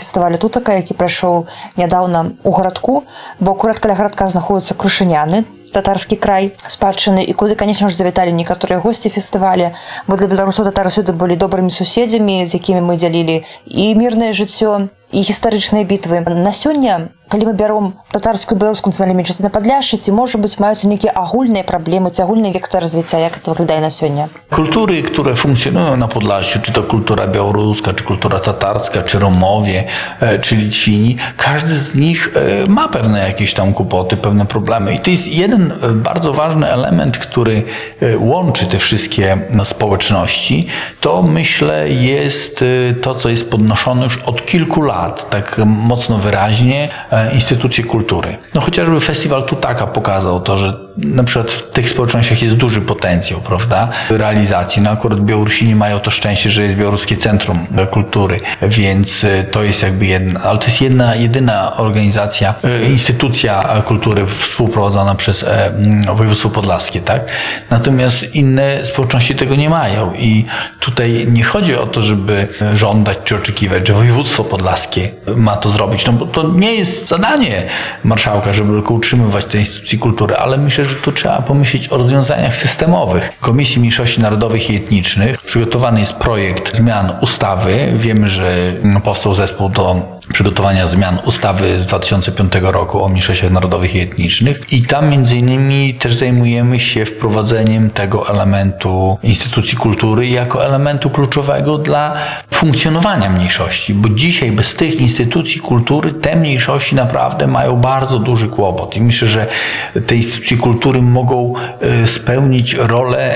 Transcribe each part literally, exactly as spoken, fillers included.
фестывалю Тутака, які прайшоў нядаўна ў гарадку, бо акурат каля гарадка знаходзяцца Крушыняны, татарскі край спадчыны, і куды, конечно ж, завіталі некаторыя госці фестываля, бо для беларусаў татары сюды былі добрымі суседзямі, з якімі мы дзялілі і мірнае жыццё, і гістарычныя бітвы. На сёння, калі мы бяром татарскую і беларускую нацыянальную меншасць на Падляшшы, ці, можа быць, маюцца нейкія агульныя праблемы, ці агульны вектор развіцця, як это wygląda na сёння? Kultury, które funkcjonują na Podlasiu, czy to kultura białoruska, czy kultura tatarska, czy Romowie, czy Litwini, każdy z nich ma pewne jakieś tam kłopoty, pewne problemy. I to jest jeden bardzo ważny element, który łączy te wszystkie społeczności. To, myślę, jest to, co jest podnoszone już od kilku lat, tak mocno wyraźnie, instytucje kultury. No chociażby festiwal Tutaka pokazał to, że na przykład w tych społecznościach jest duży potencjał, prawda, realizacji. No akurat Białorusini mają to szczęście, że jest Białoruskie Centrum Kultury, więc to jest jakby jedna, ale to jest jedna, jedyna organizacja, instytucja kultury współprowadzona przez województwo podlaskie, tak? Natomiast inne społeczności tego nie mają i tutaj nie chodzi o to, żeby żądać czy oczekiwać, że województwo podlaskie ma to zrobić, no bo to nie jest zadanie marszałka, żeby tylko utrzymywać te instytucje kultury, ale myślę, że tu trzeba pomyśleć o rozwiązaniach systemowych. Komisji Mniejszości Narodowych i Etnicznych przygotowany jest projekt zmian ustawy. Wiemy, że powstał zespół do przygotowania zmian ustawy z dwa tysiące piątego roku o mniejszościach narodowych i etnicznych i tam między innymi też zajmujemy się wprowadzeniem tego elementu instytucji kultury jako elementu kluczowego dla funkcjonowania mniejszości, bo dzisiaj bez tych instytucji kultury te mniejszości naprawdę mają bardzo duży kłopot i myślę, że te instytucje kultury mogą spełnić rolę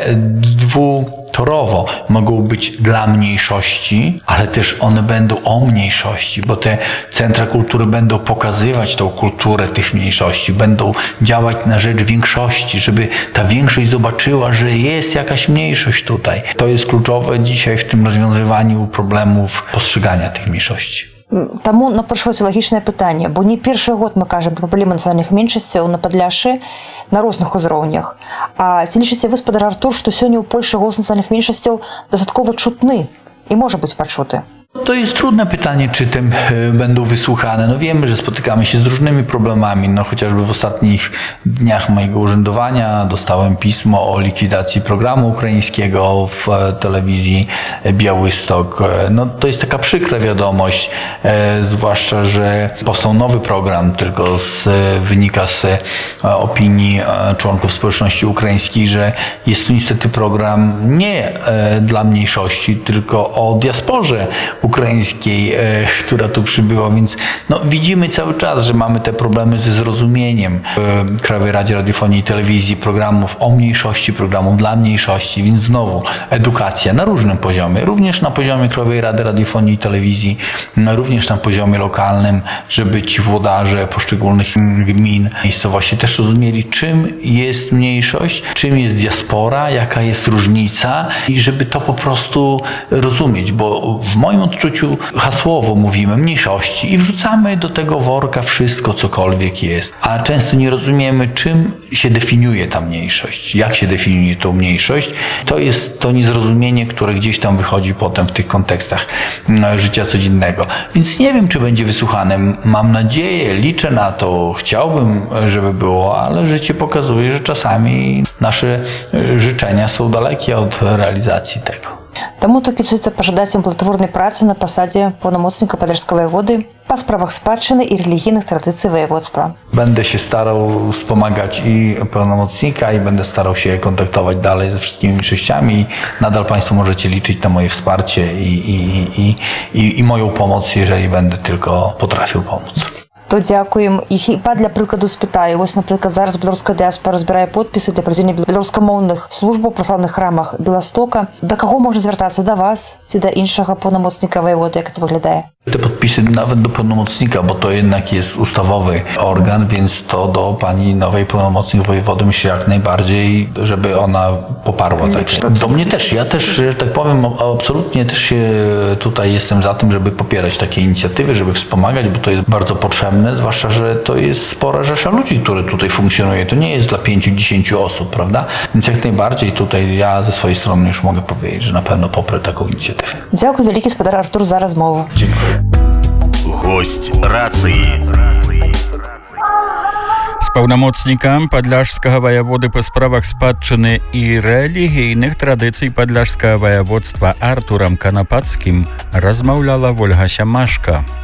dwu torowo. Mogą być dla mniejszości, ale też one będą o mniejszości, bo te centra kultury będą pokazywać tą kulturę tych mniejszości, będą działać na rzecz większości, żeby ta większość zobaczyła, że jest jakaś mniejszość tutaj. To jest kluczowe dzisiaj w tym rozwiązywaniu problemów postrzegania tych mniejszości. Таму напрашваецца лагічнае пытанне, бо не першы год мы кажам пра праблемы нацыянальных меншасцяў на Падляшшы на розных узроўнях. А ці лічыце вы, спадар Артур, што сёння ў Польшы голас нацыянальных меншасцяў дастаткова чутны і можа быць пачуты? To jest trudne pytanie, czy tym będą wysłuchane. No wiemy, że spotykamy się z różnymi problemami. No chociażby w ostatnich dniach mojego urzędowania dostałem pismo o likwidacji programu ukraińskiego w telewizji Białystok. No to jest taka przykra wiadomość, e, zwłaszcza, że powstał nowy program, tylko z, wynika z opinii członków społeczności ukraińskiej, że jest to niestety program nie e, dla mniejszości, tylko o diasporze ukraińskiej, e, która tu przybyła, więc no, widzimy cały czas, że mamy te problemy ze zrozumieniem w Krajowej Radzie Radiofonii i Telewizji programów o mniejszości, programów dla mniejszości, więc znowu edukacja na różnym poziomie, również na poziomie Krajowej Rady Radiofonii i Telewizji, również na poziomie lokalnym, żeby ci włodarze poszczególnych gmin, miejscowości też rozumieli, czym jest mniejszość, czym jest diaspora, jaka jest różnica i żeby to po prostu rozumieć, bo w moim odczuciu hasłowo mówimy mniejszości i wrzucamy do tego worka wszystko, cokolwiek jest, a często nie rozumiemy, czym się definiuje ta mniejszość, jak się definiuje tą mniejszość. To jest to niezrozumienie, które gdzieś tam wychodzi potem w tych kontekstach życia codziennego. Więc nie wiem, czy będzie wysłuchane. Mam nadzieję, liczę na to, chciałbym, żeby było, ale życie pokazuje, że czasami nasze życzenia są dalekie od realizacji tego. Таму такі chcę пажадаць ім платворнай працы на пасадзе паўнамоцніка падляшскага воеводы па справах спадчыны і рэлігійных традыцый воеводства. Będę się starał wspomagać i pełnomocnika i będę starał się kontaktować dalej ze wszystkimi mniejszościami i nadal Państwo możecie liczyć na moje wsparcie i, i, i, i, i moją pomoc, jeżeli będę tylko potrafił pomóc. То дзякуем. І хіба для прыкладу спытаю, вось, напрыклад, зараз беларуская дыаспара збірае подпісы для правядзення беларускамоўных службаў у праваслаўных храмах Беластока. Да каго можна звяртацца? Да вас ці да іншага паўнамоцніка воеводы? Як это wygląda? Te podpisy nawet do pełnomocnika, bo to jednak jest ustawowy organ, więc to do pani nowej pełnomocnik wojewody myślę jak najbardziej, żeby ona poparła takie. Do mnie też. Ja też, że tak powiem, absolutnie też się tutaj jestem za tym, żeby popierać takie inicjatywy, żeby wspomagać, bo to jest bardzo potrzebne, zwłaszcza, że to jest spora rzesza ludzi, które tutaj funkcjonuje. To nie jest dla pięciu, dziesięciu osób, prawda? Więc jak najbardziej tutaj ja ze swojej strony już mogę powiedzieć, że na pewno poprę taką inicjatywę. Dziękuję wielkie, gospodar Artur, za rozmowę. Dziękuję. Госць рацыі. З паўнамоцнікам падляшскага ваяводы па справах спадчыны і рэлігійных традыцый падляшскага ваяводства Артурам Канапацкім размаўляла Вольга Сямашка.